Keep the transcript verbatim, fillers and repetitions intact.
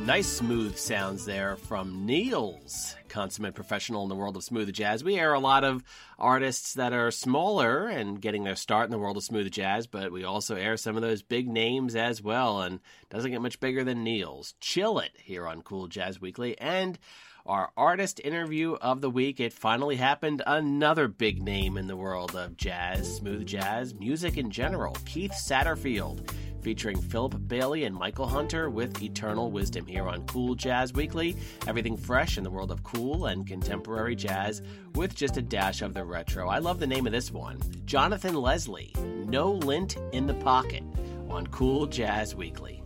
Nice smooth sounds there from Niels, consummate professional in the world of smooth jazz. We air a lot of artists that are smaller and getting their start in the world of smooth jazz, but we also air some of those big names as well, and doesn't get much bigger than Niels. Chill It here on Cool Jazz Weekly, and our artist interview of the week. It finally happened. Another big name in the world of jazz, smooth jazz, music in general, Keith Satterfield, featuring Philip Bailey and Michael Hunter with Eternal Wisdom here on Cool Jazz Weekly. Everything fresh in the world of cool and contemporary jazz with just a dash of the retro. I love the name of this one. Jonathan Leslie, No Lint in the Pocket on Cool Jazz Weekly.